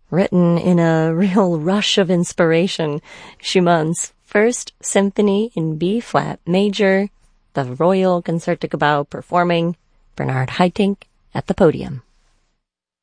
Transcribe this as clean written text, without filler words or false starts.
Written in a real rush of inspiration, Schumann's First Symphony in B-flat major, the Royal Concertgebouw performing Bernard Haitink at the podium.